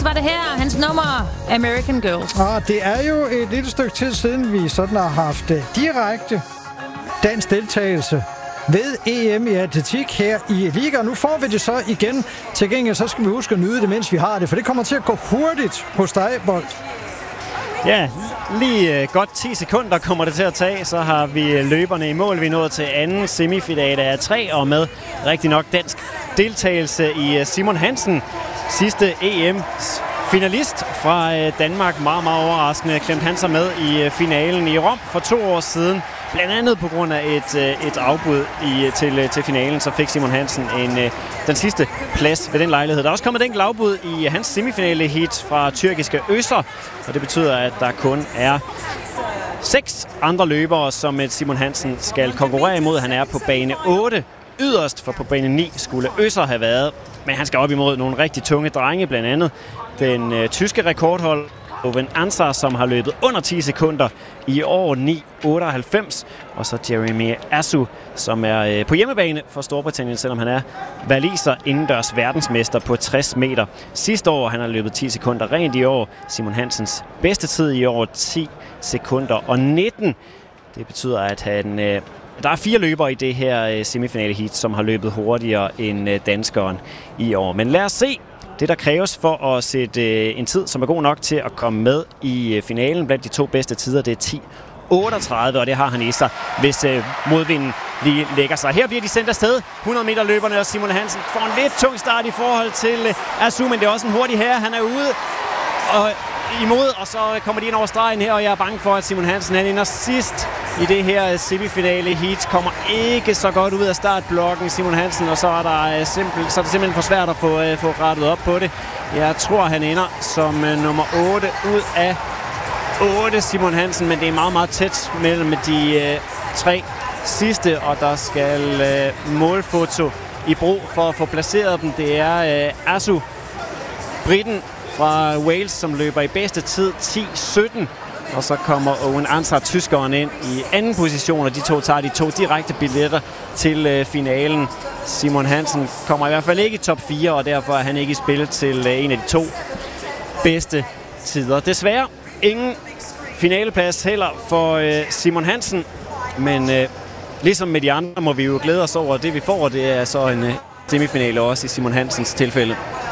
var det her hans nummer, American Girl. Og det er jo et lille stykke tid siden, vi sådan har haft direkte dansk deltagelse ved EM i atletik her i Liga. Nu får vi det så igen. Til gengæld så skal vi huske at nyde det, mens vi har det, for det kommer til at gå hurtigt hos dig, Bolt. Ja, lige godt 10 sekunder kommer det til at tage, så har vi løberne i mål. Vi er nået til anden semifinale af 3, og med rigtig nok dansk deltagelse i Simon Hansen. Sidste EM-finalist fra Danmark. Meget, meget overraskende klemte han sig med i finalen i Rom for 2 år siden. Blandt andet på grund af et afbud til finalen, så fik Simon Hansen den sidste plads ved den lejlighed. Der er også kommet et enkelt afbud i hans semifinale heat fra tyrkiske Özer, og det betyder, at der kun er 6 andre løbere, som Simon Hansen skal konkurrere imod. Han er på bane 8 yderst, for på bane 9 skulle Özer have været. Men han skal op imod nogle rigtig tunge drenge, blandt andet den tyske rekordhold Owen Ansar, som har løbet under 10 sekunder i år 9.98. Og så Jeremy Asu, som er på hjemmebane for Storbritannien, selvom han er waliser indendørs verdensmester på 60 meter. Sidste år han har løbet 10 sekunder rent i år. Simon Hansens bedste tid i år 10 sekunder og 19. Det betyder, at der er 4 løbere i det her semifinale heat, som har løbet hurtigere end danskeren i år. Men lad os se. Det, der kræves for at sætte en tid, som er god nok til at komme med i finalen blandt de 2 bedste tider, det er 10.38, og det har han i sig, hvis modvinden lige lægger sig. Her bliver de sendt afsted. 100 meter løberne, og Simon Hansen får en lidt tung start i forhold til Asu, men det er også en hurtig herre. Han er ude og imod, og så kommer de ind over stregen her, og jeg er bange for, at Simon Hansen han ender sidst i det her semifinale heat. Kommer ikke så godt ud af startblokken, Simon Hansen, og så er det simpelthen for svært at få rettet op på det. Jeg tror, han ender som nummer 8 ud af 8, Simon Hansen, men det er meget, meget tæt mellem de 3 sidste, og der skal målfoto i brug for at få placeret dem. Det er Asu, briten fra Wales, som løber i bedste tid 10.17. Og så kommer Owen Ansar, tyskeren, ind i anden position, og de to tager de 2 direkte billetter til finalen. Simon Hansen kommer i hvert fald ikke i top 4, og derfor er han ikke i spil til en af de 2 bedste tider. Desværre ingen finaleplads heller for Simon Hansen, men ligesom med de andre må vi jo glæde os over det, vi får. Det er så en semifinale også i Simon Hansens tilfælde.